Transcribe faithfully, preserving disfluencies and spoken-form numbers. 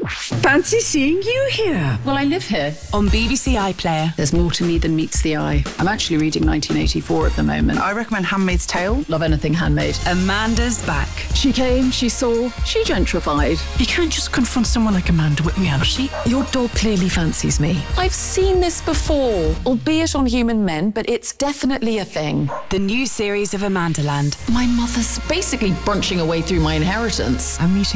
Fancy seeing you here. Well, I live here. On B B C iPlayer. There's more to me than meets the eye. I'm actually reading nineteen eighty-four at the moment. I recommend Handmaid's Tale. Love anything handmade. Amanda's back. She came, she saw, she gentrified. You can't just confront someone like Amanda with reality. Your dog clearly fancies me. I've seen this before, albeit on human men, but it's definitely a thing. The new series of Amandaland. My mother's basically brunching away through my inheritance. I'm meeting